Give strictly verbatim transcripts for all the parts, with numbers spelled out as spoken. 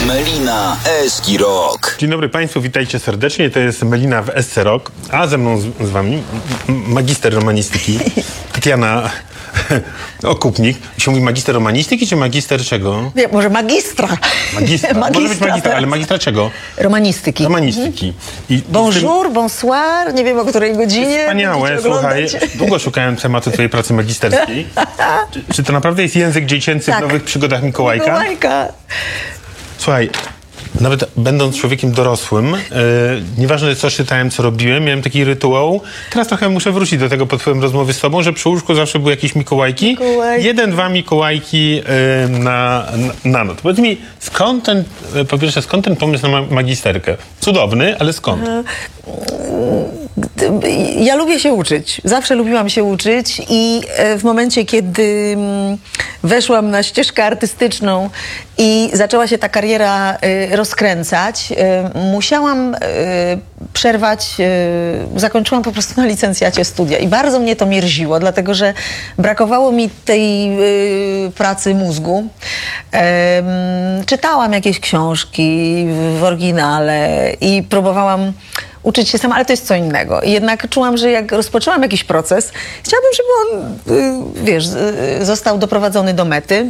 Melina Eski Rock. Dzień dobry Państwu, witajcie serdecznie. To jest Melina w Esce Rock, a ze mną z, z Wami magister romanistyki Tatiana Okupnik. Się mówi magister romanistyki czy magister czego? Nie, może magistra. Magistra. magistra Może być magistra, ale magistra czego? Romanistyki. Romanistyki. I, Bonjour, bonsoir, nie wiem o której godzinie. Wspaniałe, słuchaj, długo szukałem tematu twojej pracy magisterskiej. czy, czy to naprawdę jest język dziecięcy tak. w nowych przygodach Mikołajka? Mikołajka. Słuchaj, nawet będąc człowiekiem dorosłym, yy, nieważne co czytałem, co robiłem, miałem taki rytuał. Teraz trochę muszę wrócić do tego po twoim rozmowie z tobą, że przy łóżku zawsze były jakieś Mikołajki. Mikołajki. Jeden, dwa Mikołajki yy, na, na, na noc. Powiedz mi, skąd ten, po pierwsze, skąd ten pomysł na magisterkę? Cudowny, ale skąd? Ja lubię się uczyć. Zawsze lubiłam się uczyć i w momencie, kiedy weszłam na ścieżkę artystyczną i zaczęła się ta kariera rozkręcać, musiałam przerwać, zakończyłam po prostu na licencjacie studia i bardzo mnie to mierziło, dlatego że brakowało mi tej pracy mózgu. Czytałam jakieś książki w oryginale i próbowałam uczyć się sama, ale to jest co innego. I jednak czułam, że jak rozpoczęłam jakiś proces, chciałabym, żeby on, wiesz, został doprowadzony do mety.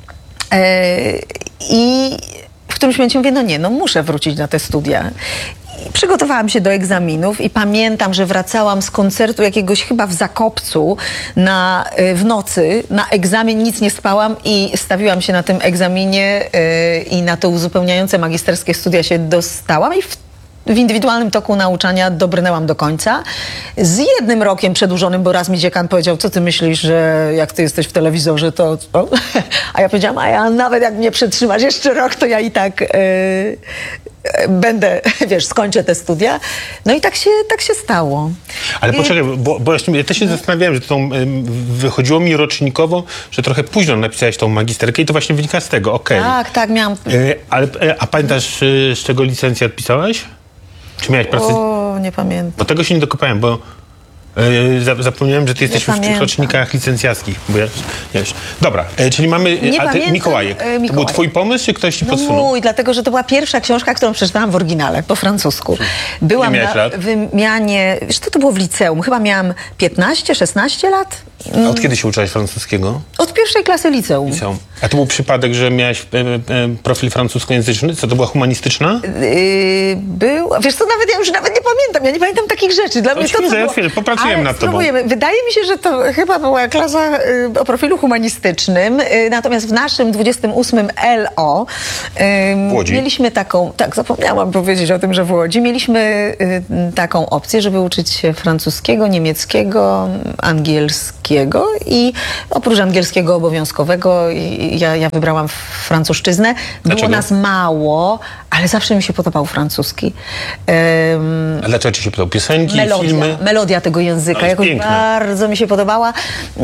I w którymś momencie mówię, no nie, no muszę wrócić na te studia. I przygotowałam się do egzaminów i pamiętam, że wracałam z koncertu jakiegoś chyba w Zakopcu na, w nocy na egzamin, nic nie spałam i stawiłam się na tym egzaminie i na te uzupełniające magisterskie studia się dostałam i w W indywidualnym toku nauczania dobrnęłam do końca. Z jednym rokiem przedłużonym, bo raz mi dziekan powiedział, co ty myślisz, że jak ty jesteś w telewizorze, to... to? A ja powiedziałam, a ja nawet jak mnie przetrzymasz jeszcze rok, to ja i tak yy, będę, wiesz, skończę te studia. No i tak się, tak się stało. Ale poczekaj, bo, bo ja też się zastanawiałem, że to tą, wychodziło mi rocznikowo, że trochę późno napisałeś tą magisterkę i to właśnie wynika z tego, okej. Okay. Tak, tak, miałam... Yy, ale, a pamiętasz, z czego licencjat pisałeś? Czy miałeś pracę? O, nie pamiętam. Bo tego się nie dokopałem, bo yy, zapomniałem, że ty jesteś już w tych rocznikach licencjackich. Bo ja, wiesz. Dobra, yy, czyli mamy nie a ty, pamiętam, Mikołajek. yy, Mikołaj. To był twój pomysł, czy ktoś ci no podsunął? Mój, dlatego, że to była pierwsza książka, którą przeczytałam w oryginale, po francusku. Byłam Ile na lat? wymianie, wiesz co, to było w liceum, chyba miałam piętnaście szesnaście lat. A od kiedy się uczyłaś francuskiego? Od pierwszej klasy liceum. liceum. A to był przypadek, że miałaś e, e, profil francuskojęzyczny? Co, to była humanistyczna? Yy, był, wiesz co, nawet ja już nawet nie pamiętam, ja nie pamiętam takich rzeczy. Dla mnie to, chwilę, było... chwilę, popracujemy Ale nad tobą. spróbujemy. Wydaje mi się, że to chyba była klasa y, o profilu humanistycznym, y, natomiast w naszym dwudziestym ósmym L O y, w Łodzi. mieliśmy taką, tak zapomniałam powiedzieć o tym, że w Łodzi, mieliśmy y, taką opcję, żeby uczyć się francuskiego, niemieckiego, angielskiego i oprócz angielskiego obowiązkowego i ja, ja wybrałam francuszczyznę. Było Dlaczego? nas mało, ale zawsze mi się podobał francuski. Um, A dlaczego ci się podobał? Piosenki, melodia, filmy? Melodia tego języka jakoś piękne. bardzo mi się podobała.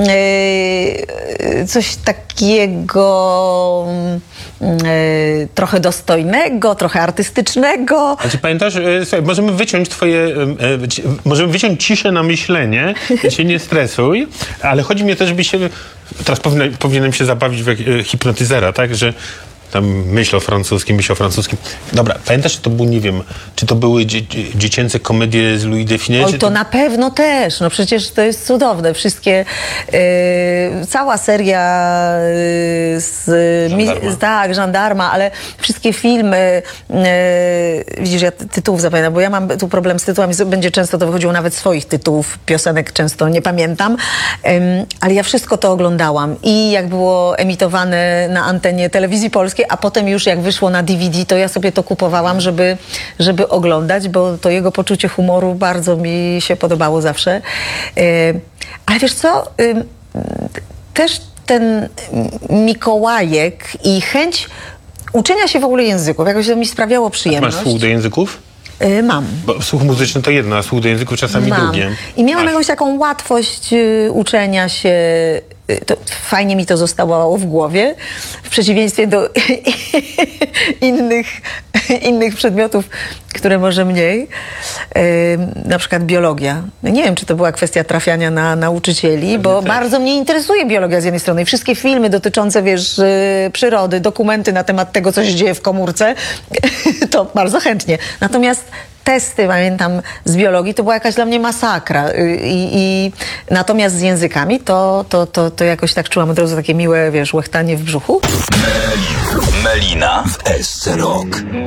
Yy, coś takiego yy, trochę dostojnego, trochę artystycznego. A czy pamiętasz, e, słuchaj, możemy wyciąć twoje, e, e, ci, możemy wyciąć ciszę na myślenie, się nie stresuj, ale chodzi mi o to, żeby się, teraz powinien, powinienem się zabawić w jak, e, hipnotyzera, tak, że tam myśl o francuskim, myśl o francuskim. Dobra, pamiętasz, czy to był, nie wiem, czy to były dzie dziecięce komedie z Louis de Funès? Oj, to, to na pewno też. No przecież to jest cudowne. Wszystkie, yy, cała seria yy, z, Żandarma. mi, tak, Żandarma, ale wszystkie filmy, yy, widzisz, ja tytułów zapamiętam, bo ja mam tu problem z tytułami, będzie często to wychodziło nawet swoich tytułów, piosenek często nie pamiętam, yy, ale ja wszystko to oglądałam i jak było emitowane na antenie telewizji polskiej, a potem już jak wyszło na D V D, to ja sobie to kupowałam, żeby, żeby oglądać, bo to jego poczucie humoru bardzo mi się podobało zawsze. Yy, ale wiesz co, yy, też ten Mikołajek i chęć uczenia się w ogóle języków, jakoś to mi sprawiało przyjemność. Masz słuch do języków? Yy, mam. Bo słuch muzyczny to jedno, a słuch do języków czasami mam. drugie. I miałam Masz. jakąś taką łatwość yy, uczenia się to fajnie mi to zostało w głowie, w przeciwieństwie do innych, innych przedmiotów, które może mniej. Yy, na przykład biologia. Nie wiem, czy to była kwestia trafiania na nauczycieli, bo bardzo mnie interesuje biologia z jednej strony. I wszystkie filmy dotyczące, wiesz, yy, przyrody, dokumenty na temat tego, co się dzieje w komórce, to bardzo chętnie. Natomiast testy, pamiętam, z biologii, to była jakaś dla mnie masakra. I, i natomiast z językami to, to, to, to jakoś tak czułam od razu takie miłe, wiesz, łechtanie w brzuchu. Melina w S C Rock.